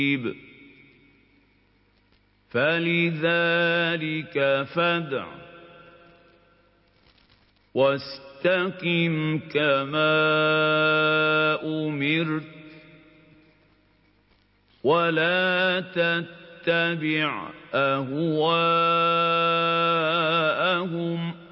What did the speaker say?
فَلِذَٰلِكَ فَادْعُ وَاسْتَقِمْ كَمَا أُمِرْتَ وَلَا تَتَّبِعْ أَهْوَاءَهُمْ